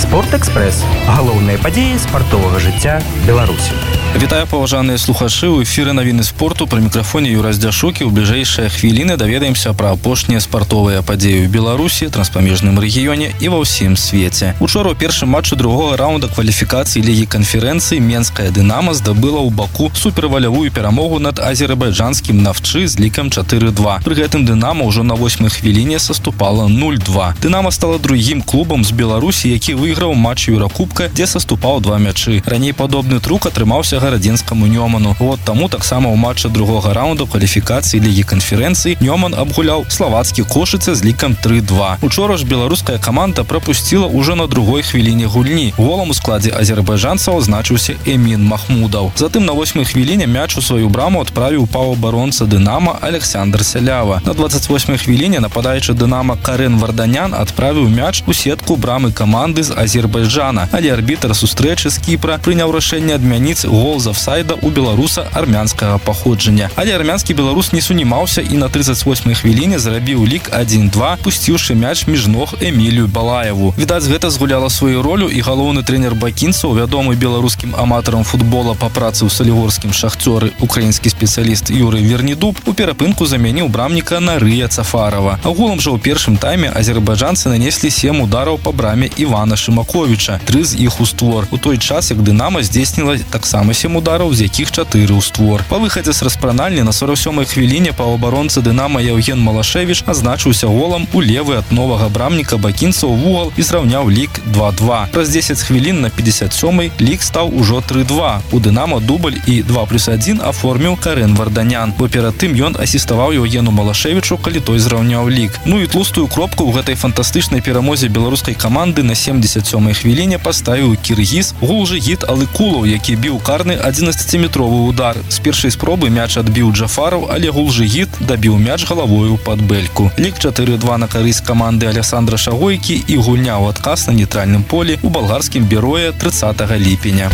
Спортэкспрэс. Галоўныя падзеі спартовага жыцця Беларусі. Вітаю, паважаныя слухачы, у эфіры навіны спорту, пры мікрафоне Юрай Здзяшук. У бліжэйшыя хвіліны даведаемся пра апошнія спартовыя падзеі ў Беларусі, транспамежным рэгіёне і ва ўсім свеце. Учора ў першым матчы другога раунда кваліфікацыі Лігі канферэнцыі Менская Дынамо здабыла ў Баку супервалявую перамогу над азербайджанскім Нафчы з лікам 4-2. Пры гэтым Дынамо ўжо на 8-й хвіліне саступала 0-2. Дынамо стала другім клубам з Беларусі, які выйграў матч Еўракубка, дзе саступаў 2 мячы. Раней падобны трук атрымаўся гарадзенскаму Нёману. Вот таму таксама ў матчы другога раунда кваліфікацыі Лігі канферэнцыі Нёман абгуляў славацкі Кошыца з лікам 3-2. Учора ж беларуская каманда прапусціла ўжо на другой хвіліне гульні. Голам у складзе азербайджанцаў значыўся Эмін Махмудаў. Затым на 8-й хвіліне мяч у сваю браму адправіў паўабаронца Дынамо Александр Сялява. На 28-й хвіліне нападаючы Дынамо Карен Варданян адправіў мяч у сетку брамы каманды з Азербайджана, але арбітр сустрэчы з Кіпра прыняў рашэнне адмяніць гол з афсайда у беларуса армянскага паходжання. Але армянскі беларус не сунімаўся і на 38-й хвіліне зрабіў лік 1-2, пусціўшы мяч між ног Эмілію Балаеву. Відаць, гэта згуляла сваю ролю і галоўны трэнер бакінцаў, вядомы беларускім аматарам футбола па працы ў салігорскім Шахцёры, украінскі спецыяліст Юрый Вернідуб у перапынку замяніў брамніка Нарыя Цафарова. Агулам жа ў першым тайме азербайджанцы нанеслі 7 удараў па браме Івана Шымаковіча, 3 з іх у створ. У той час, як Дынамо здзейсніла таксама 7 удараў, з якіх 4 ў створ. Па выхадзе з распранальні на 47-й хвіліне паўабаронца Дынамо Яўген Малашевіч азначыўся голам у левы ад новага брамніка бакінцаў вугал і зраўняў лік 2-2. Праз 10 хвілін на 57-й лік стаў ужо 3-2. У Дынамо дубль і 2+1 аформіў Карен Варданян, бо перад тым ён асіставаў Яўгену Малашевічу, калі той зраўняў лік. Ну і тлустую кропку ў гэтай фантастычнай перамозе беларускай каманды на 77-й хвіліне паставіў кіргіз Гулжыгіт Алыкулаў, які біў карны 11-метровы удар. З першай спробы мяч адбіў Джафараў, але Гулжыгіт дабіў мяч галавою пад бэльку. Лік 4-2 на карысць каманды Александра Шагойкі і гульня ў адказ на нейтральным полі ў балгарскім Берое 30 ліпеня.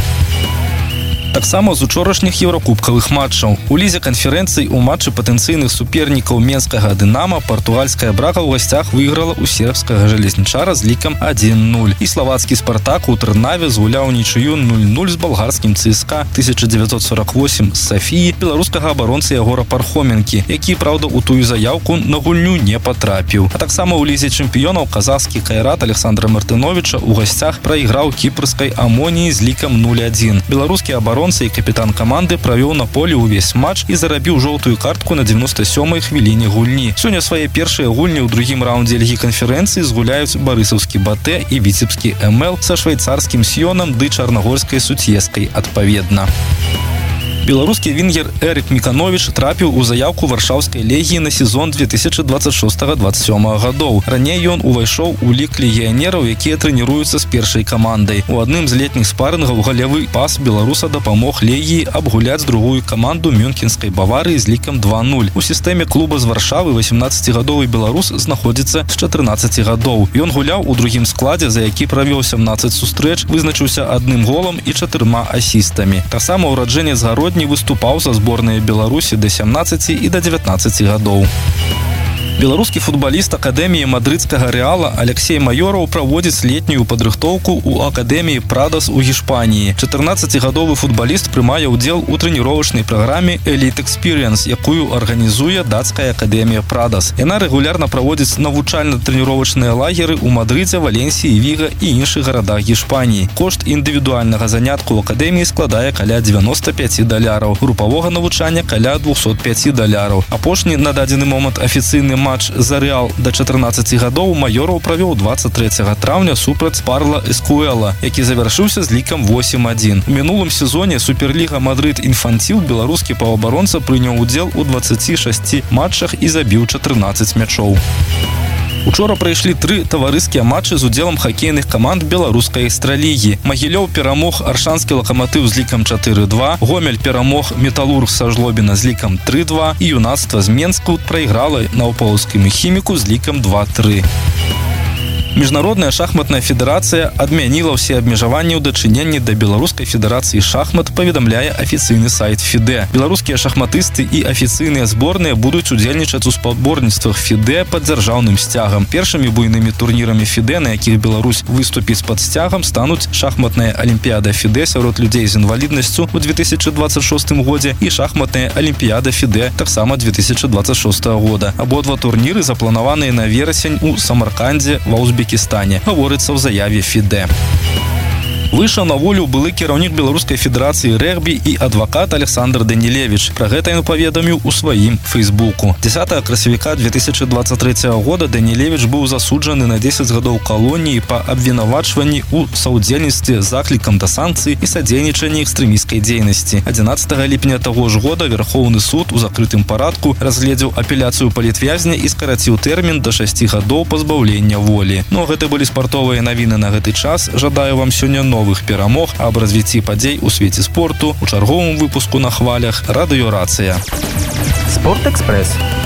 Таксама з учорашніх еўракубкавых матчаў. У лізе канферэнцый у матчы патэнцыйных супернікаў менскага Дынамо партугальская Брага ў гасцях выйграла ў сербскага Жалезнічара з лікам 1-0. І славацкі Спартак у Трнаве згуляў нічыю 0-0 з балгарскім ЦСКА 1948 з Сафіі беларускага абаронцы Ягора Пархоменкі, які, праўда, у тую заяўку на гульню не патрапіў. А таксама ў лізе чэмпіёнаў казахскі Кайрат Александра Мартыновіча ў гасцях прайграў кіпрскай Амоніі з лікам 0-1. Беларускі абаронца і капітан каманды правёў на полі ўвесь матч і зарабіў жоўтую картку на 97-й хвіліне гульні. Сёння свае першыя гульні ў другім раўндзе Лігі канферэнцыі згуляюць барысаўскі Батэ і віцебскі МЛ са швейцарскім Сьёнам ды чарнагорскай Суцескай адпаведна. Беларускі вінгер Эрік Мікановіч трапіў у заяўку варшаўскай Легіі на сезон 2026-27 гадоў. Раней ён увайшоў у лік легіянераў, якія трэніруюцца з першай камандай. У адным з летніх спарынгаў галявы пас беларуса дапамог Легіі абгуляць другую каманду мюнхенскай Баварыі з лікам 2-0. У сістэме клуба з Варшавы 18-гадовы беларус знаходзіцца з 14 гадоў. Ён гуляў у другім складзе, за які правёў 17 сустрэч, вызначыўся 1 голам і 4 асістамі. Таксама ўраджэнец гародні не выступаў за зборныя Беларусі да 17 і да 19 гадоў. Беларускі футбаліст акадэміі мадрыдскага Рэала Алексей Майораў праводзіць летнюю падрыхтоўку ў акадэміі Прадас у Гішпаніі. 14-гадовы футбаліст прымае ўдзел у трэніровачнай праграме Elite Experience, якую арганізуе дацкая акадэмія Прадас. Яна рэгулярна праводзіць навучальна-трэніровачныя лагеры ў Мадрыдзе, Валенсіі, Віга і іншых гарадах Гішпаніі. Кошт індывідуальнага занятку ў акадэміі складае каля $95. Групавога навучання каля $205. Апошні на дадзены момант афіцыйны матч за Рэал да 14 гадоў Майораў правёў 23 траўня супраць Парла Эскуэла, які завяршыўся з лікам 8-1. У мінулым сезоне Суперліга Мадрыд Інфанціл беларускі паўабаронца прыняў удзел у 26 матчах і забіў 14 мячоў. Учора прайшлі 3 таварыскія матчы з удзелам хакейных каманд беларускай экстралігі. Магілёў перамог Аршанскі Лакаматыў з лікам 4-2, Гомель перамог Металург са Жлобіна з лікам 3-2 і Юнацтва з Менску прайграла Наўполаўскаму Хіміку з лікам 2-3. Міжнародная шахматная федэрацыя адмяніла ўсе абмежаванні ў дачыненні да Беларускай федэрацыі шахмат, паведамляе афіцыйны сайт ФІДЭ. Беларускія шахматысты і афіцыйныя зборныя будуць удзельнічаць у спаборніцтвах ФІДЭ пад дзяржаўным сцягам. Першымі буйнымі турнірамі ФІДЭ, на якіх Беларусь выступіць пад сцягам, стануць шахматная алімпіяда ФІДЭ сярод людзей з інваліднасцю ў 2026 годзе і шахматная алімпіяда ФІДЭ таксама 2026 года. Абодва турніры запланаваныя на верасень у Самаркандзе ва Узбекістане, гаворыцца ў заяве ФІДЭ. Выйшаў на волю былы кіраўнік Беларускай федэрацыі рэгбі і адвакат Александр Данілевіч. Пра гэта ён паведаміў у сваім фейсбуку. 10 красавіка 2023 года Данілевіч быў засуджаны на 10 гадоў калоніі па абвінавачванні ў саўдзельніцтве з заклікам да санкцый і садзейнічанні экстрэмісцкай дзейнасці. 11 ліпеня таго ж года Верхоўны суд у закрытым парадку разгледзеў апеляцыю палітвязня і скараціў тэрмін да 6 гадоў пазбаўлення волі. Ну, гэта былі спартовыя навіны на гэты час. Жадаю вам сёння новых перамог, аб развіцці падзей у свеце спорту у чарговым выпуску на хвалях радыёрацыя. Спортэкспрэс.